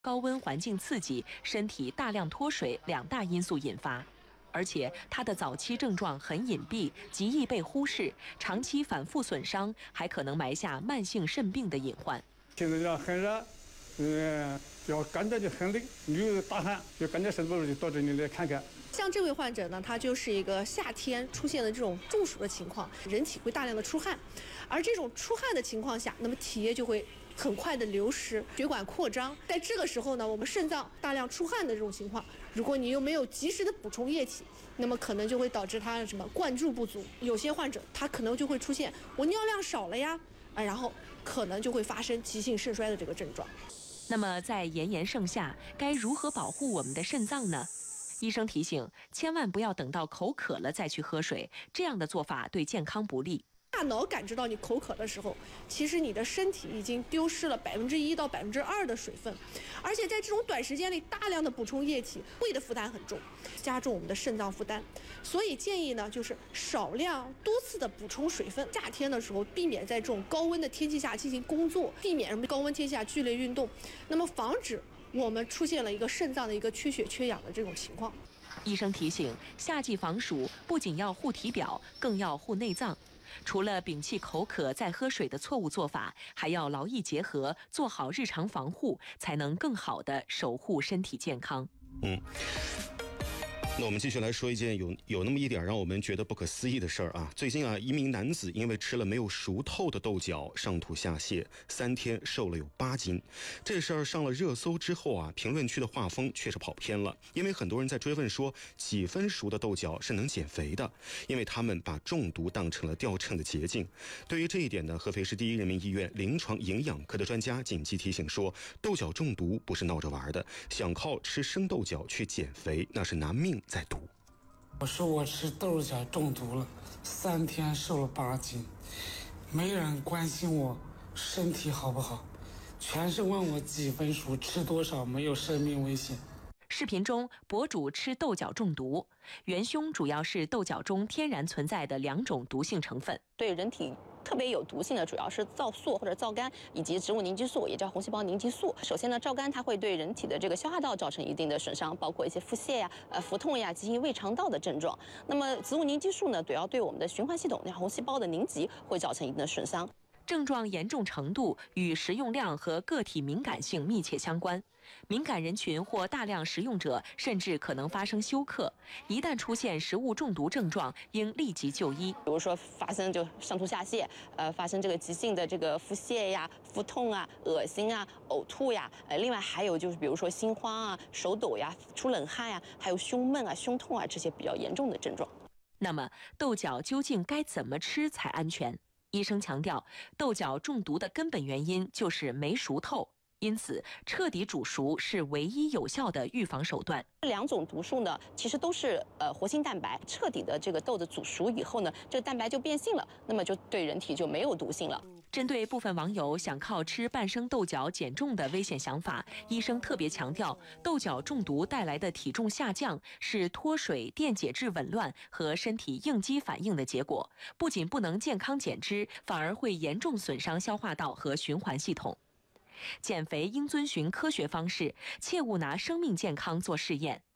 高温环境刺激、身体大量脱水两大因素引发。而且它的早期症状很隐蔽，极易被忽视，长期反复损伤，还可能埋下慢性肾病的隐患。 现在要很热，要感觉就很累，你有大汗，就感觉身不住，就到这里来看看。 像这位患者呢，他就是一个夏天出现的这种中暑的情况，人体会大量的出汗，而这种出汗的情况下，那么体液就会很快的流失，血管扩张。在这个时候呢，我们肾脏大量出汗的这种情况，如果你又没有及时的补充液体，那么可能就会导致他灌注不足。有些患者他可能就会出现我尿量少了呀，然后可能就会发生急性肾衰的这个症状。 那么在炎炎盛夏，该如何保护我们的肾脏呢？医生提醒，千万不要等到口渴了再去喝水，这样的做法对健康不利。 大脑感知到你口渴的时候，其实你的身体已经丢失了1%到2%的水分，而且在这种短时间里大量的补充液体，胃的负担很重，加重我们的肾脏负担。所以建议呢，就是少量多次的补充水分。夏天的时候，避免在这种高温的天气下进行工作，避免高温天气下剧烈运动，那么防止我们出现了一个肾脏的一个缺血缺氧的这种情况。 医生提醒，夏季防暑不仅要护体表，更要护内脏。除了摒弃口渴再喝水的错误做法，还要劳逸结合，做好日常防护，才能更好地守护身体健康。 那我们继续来说一件有那么一点让我们觉得不可思议的事儿啊！最近啊，一名男子因为吃了没有熟透的豆角，上吐下泻，3天瘦了有8斤。这事儿上了热搜之后啊，评论区的画风却是跑偏了，因为很多人在追问说，几分熟的豆角是能减肥的？因为他们把中毒当成了掉秤的捷径。对于这一点呢，合肥市第一人民医院临床营养科的专家紧急提醒说，豆角中毒不是闹着玩的，想靠吃生豆角去减肥，那是拿命在赌。 我说我吃豆角中毒了，3天瘦了8斤，没人关心我身体好不好，全是问我几分熟，吃多少，没有生命危险。 视频中，博主吃豆角中毒，元凶主要是豆角中天然存在的2种毒性成分， 对人体特别有毒性的主要是皂素或者皂苷以及植物凝集素，也叫红细胞凝集素。首先呢，皂苷它会对人体的这个消化道造成一定的损伤，包括一些腹泻呀、腹痛呀、急性胃肠道的症状。那么植物凝集素呢，主要对我们的循环系统、红细胞的凝集会造成一定的损伤。 症状严重程度与食用量和个体敏感性密切相关，敏感人群或大量食用者甚至可能发生休克。一旦出现食物中毒症状，应立即就医。 比如说发生就上吐下泻，发生这个急性的这个腹泻呀、腹痛啊、恶心啊、呕吐呀，另外还有就是比如说心慌啊、手抖呀、出冷汗呀，还有胸闷啊、胸痛啊这些比较严重的症状。 那么豆角究竟该怎么吃才安全？医生强调，豆角中毒的根本原因就是没熟透，因此彻底煮熟是唯一有效的预防手段。 2种毒素呢，其实都是活性蛋白，彻底的这个豆子煮熟以后呢，这个蛋白就变性了，那么就对人体就没有毒性了。 针对部分网友想靠吃半生豆角减重的危险想法，医生特别强调，豆角中毒带来的体重下降是脱水、电解质紊乱和身体应激反应的结果，不仅不能健康减脂，反而会严重损伤消化道和循环系统。减肥应遵循科学方式，切勿拿生命健康做试验。